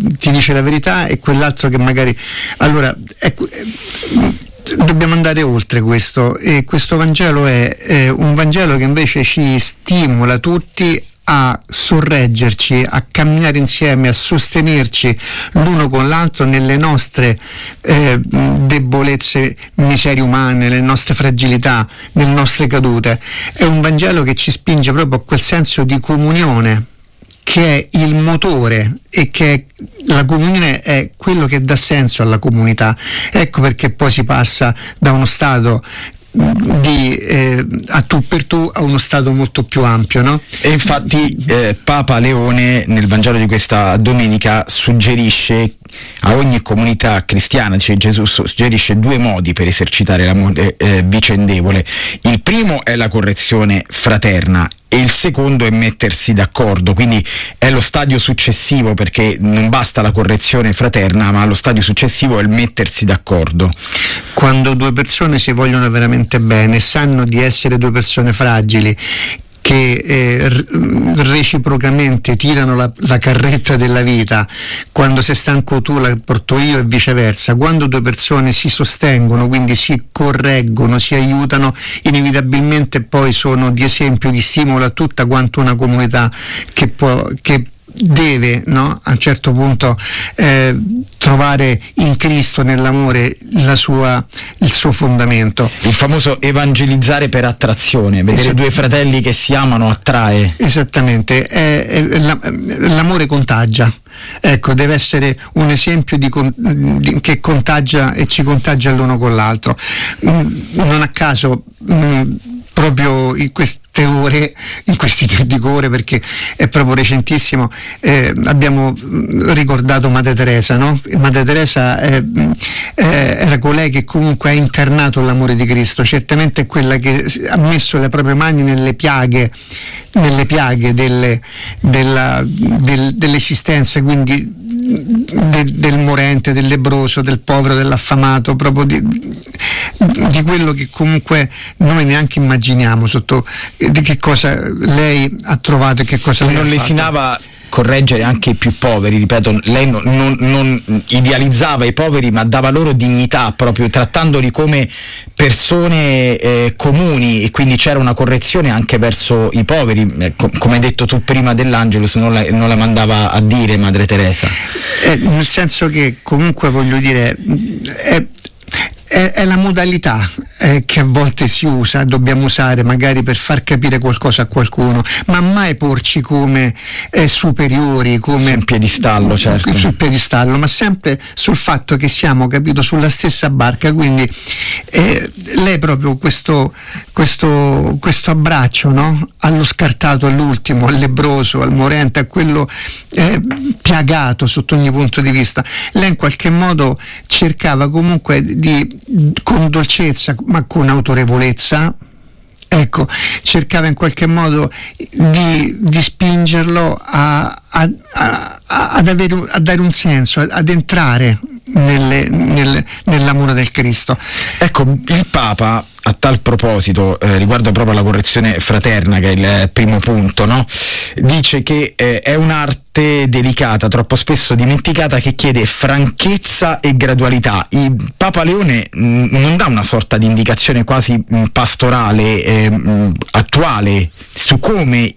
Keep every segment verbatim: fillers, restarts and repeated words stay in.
ti dice la verità e quell'altro che magari allora ecco, dobbiamo andare oltre questo, e questo Vangelo è, è un Vangelo che invece ci stimola tutti a sorreggerci, a camminare insieme, a sostenerci l'uno con l'altro nelle nostre eh, debolezze, miserie umane, nelle nostre fragilità, nelle nostre cadute. È un Vangelo che ci spinge proprio a quel senso di comunione, che è il motore, e che è, la comunione è quello che dà senso alla comunità. Ecco perché poi si passa da uno stato di eh, a tu per tu a uno stato molto più ampio, no? E infatti eh, Papa Leone nel Vangelo di questa domenica suggerisce a ogni comunità cristiana, dice Gesù, suggerisce due modi per esercitare l'amore eh, vicendevole. Il primo è la correzione fraterna e il secondo è mettersi d'accordo, quindi è lo stadio successivo, perché non basta la correzione fraterna, ma lo stadio successivo è il mettersi d'accordo. Quando due persone si vogliono veramente bene, sanno di essere due persone fragili, che eh, reciprocamente tirano la, la carretta della vita, quando sei stanco tu la porto io e viceversa, quando due persone si sostengono, quindi si correggono, si aiutano, inevitabilmente poi sono di esempio, di stimolo a tutta quanto una comunità che può, che deve, no, a un certo punto eh, trovare in Cristo, nell'amore, la sua, il suo fondamento. Il famoso evangelizzare per attrazione, vedere Esatto. Due fratelli che si amano attrae. Esattamente, è, è, la, l'amore contagia. Ecco, deve essere un esempio di, di, che contagia e ci contagia l'uno con l'altro. Non a caso mh, proprio in queste ore, in questi dico ore perché è proprio recentissimo, eh, abbiamo ricordato Madre Teresa, no? Madre Teresa eh, eh, era colei che comunque ha incarnato l'amore di Cristo, certamente è quella che ha messo le proprie mani nelle piaghe, nelle piaghe delle, della, del, dell'esistenza, quindi de, del morente, del lebbroso, del povero, dell'affamato, proprio di, di quello che comunque noi neanche immaginiamo sotto di che cosa lei ha trovato e che cosa lei non ha lesinava fatto. Correggere anche i più poveri, ripeto, lei non, non, non idealizzava i poveri, ma dava loro dignità, proprio trattandoli come persone eh, comuni, e quindi c'era una correzione anche verso i poveri, eh, com- come hai detto tu prima dell'Angelus, non la, non la mandava a dire Madre Teresa. Eh, nel senso che comunque voglio dire è È, è la modalità eh, che a volte si usa, dobbiamo usare magari per far capire qualcosa a qualcuno, ma mai porci come eh, superiori, come sul piedistallo, certo. sul piedistallo, ma sempre sul fatto che siamo, capito, sulla stessa barca. Quindi eh, lei proprio questo, questo, questo abbraccio, no? Allo scartato, all'ultimo, al lebbroso, al morente, a quello eh, piagato sotto ogni punto di vista, lei in qualche modo cercava comunque di, con dolcezza ma con autorevolezza, ecco, cercava in qualche modo di, di spingerlo a, a, a, ad avere, a dare un senso, ad entrare nelle, nel, nell'amore del Cristo. Ecco, il Papa a tal proposito, eh, riguardo proprio alla correzione fraterna, che è il primo punto, no? Dice che eh, è un'arte delicata, troppo spesso dimenticata, che chiede franchezza e gradualità. Il Papa Leone mh, non dà una sorta di indicazione quasi mh, pastorale, eh, mh, attuale, su come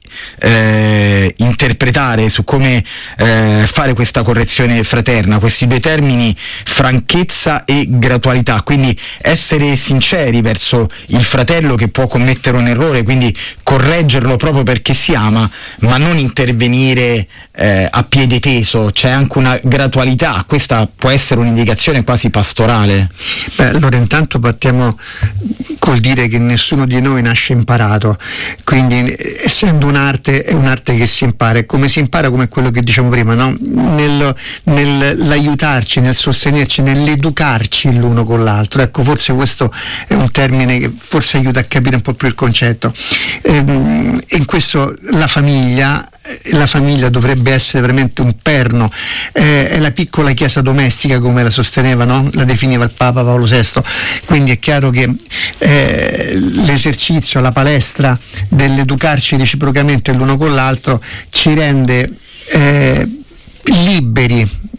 eh, interpretare, su come eh, fare questa correzione fraterna, questi due termini, franchezza e gradualità, quindi essere sinceri verso il fratello che può commettere un errore, quindi correggerlo proprio perché si ama, ma non intervenire eh, a piede teso. C'è anche una gradualità, questa può essere un'indicazione quasi pastorale. Beh, allora intanto partiamo col dire che nessuno di noi nasce imparato, quindi essendo un'arte, è un'arte che si impara, e come si impara, come quello che diciamo prima, no? Nel, nell'aiutarci, nel sostenerci, nell'educarci l'uno con l'altro. Ecco, forse questo è un termine che forse aiuta a capire un po' più il concetto. Ehm, in questo la famiglia, la famiglia dovrebbe essere veramente un perno, eh, è la piccola chiesa domestica, come la sosteneva, no? La definiva il Papa Paolo sesto. Quindi è chiaro che eh, l'esercizio, la palestra dell'educarci reciprocamente l'uno con l'altro ci rende eh, liberi